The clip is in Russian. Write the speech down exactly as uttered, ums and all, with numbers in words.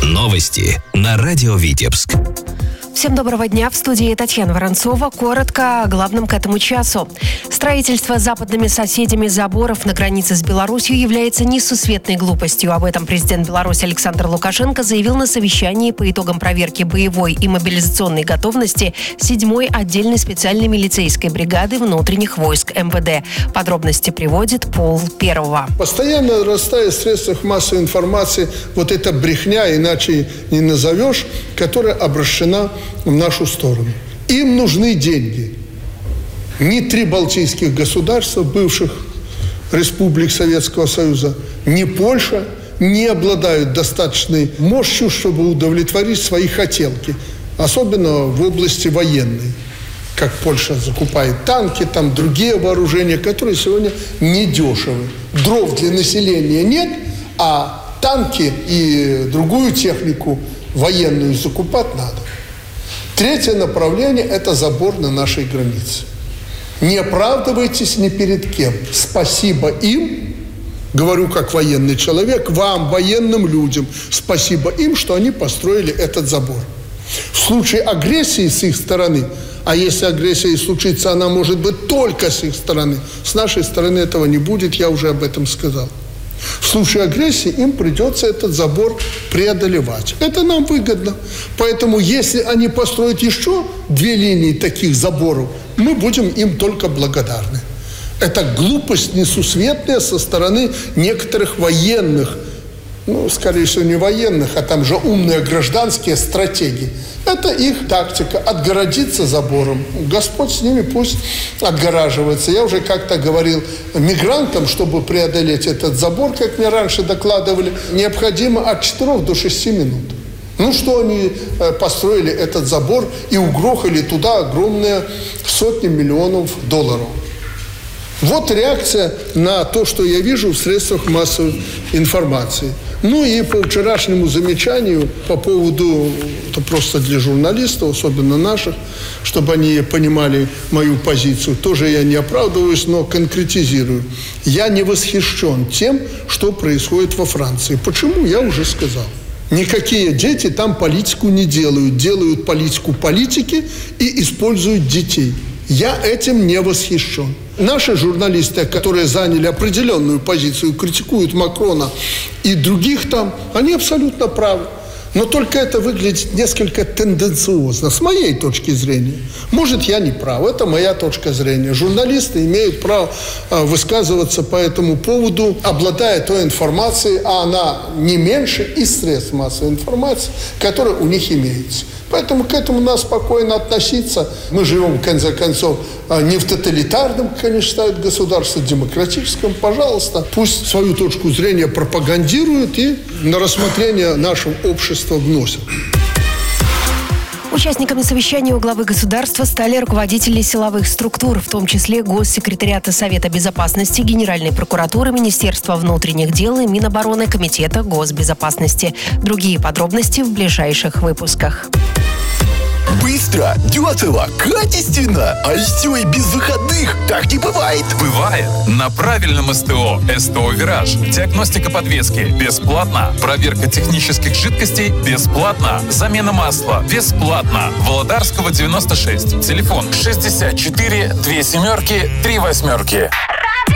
Новости на радио Витебск. Всем доброго дня. В студии Татьяна Воронцова. Коротко о главном к этому часу. Строительство западными соседями заборов на границе с Беларусью является несусветной глупостью. Об этом президент Беларуси Александр Лукашенко заявил на совещании по итогам проверки боевой и мобилизационной готовности седьмой отдельной специальной милицейской бригады внутренних войск эм вэ дэ. Подробности приводит Пол Первого. Постоянно нарастает в средствах массовой информации вот эта брехня, иначе не назовешь, которая обращена в нашу сторону. Им нужны деньги. Ни три балтийских государства, бывших республик Советского Союза, ни Польша не обладают достаточной мощью, чтобы удовлетворить свои хотелки, особенно в области военной. Как Польша закупает танки, там другие вооружения, которые сегодня недешевы. Дров для населения нет, а танки и другую технику военную закупать надо. Третье направление – это забор на нашей границе. Не оправдывайтесь ни перед кем. Спасибо им, говорю как военный человек, вам, военным людям, спасибо им, что они построили этот забор. В случае агрессии с их стороны, а если агрессия и случится, она может быть только с их стороны, с нашей стороны этого не будет, я уже об этом сказал. В случае агрессии им придется этот забор преодолевать. Это нам выгодно. Поэтому, если они построят еще две линии таких заборов, мы будем им только благодарны. Это глупость несусветная со стороны некоторых военных, ну, скорее всего, не военных, а там же умные гражданские стратеги. Это их тактика – отгородиться забором. Господь с ними пусть отгораживается. Я уже как-то говорил мигрантам, чтобы преодолеть этот забор, как мне раньше докладывали, необходимо от четырёх до шести минут. Ну, что они построили этот забор и угрохали туда огромные сотни миллионов долларов. Вот реакция на то, что я вижу в средствах массовой информации. Ну и по вчерашнему замечанию по поводу, это просто для журналистов, особенно наших, чтобы они понимали мою позицию, тоже я не оправдываюсь, но конкретизирую. Я не восхищен тем, что происходит во Франции. Почему? Я уже сказал. Никакие дети там политику не делают. Делают политику политики и используют детей. Я этим не восхищен. Наши журналисты, которые заняли определенную позицию, критикуют Макрона и других там, они абсолютно правы. Но только это выглядит несколько тенденциозно, с моей точки зрения. Может, я не прав, это моя точка зрения. Журналисты имеют право высказываться по этому поводу, обладая той информацией, а она не меньше из средств массовой информации, которые у них имеются. Поэтому к этому надо спокойно относиться. Мы живем, в конце концов, не в тоталитарном, как они считают, государстве, демократическом. Пожалуйста, пусть свою точку зрения пропагандируют и на рассмотрение нашего общества вносят. Участниками совещания у главы государства стали руководители силовых структур, в том числе Госсекретариата Совета Безопасности, Генеральной прокуратуры, Министерства внутренних дел и Минобороны, Комитета госбезопасности. Другие подробности в ближайших выпусках. Быстро, дешево, качественно, а еще и без выходных. Так не бывает. Бывает. На правильном эс тэ о. эс тэ о «Вираж». Диагностика подвески бесплатно. Проверка технических жидкостей бесплатно. Замена масла бесплатно. Володарского девяносто шесть. Телефон шестьдесят четыре, две семерки, три восьмерки.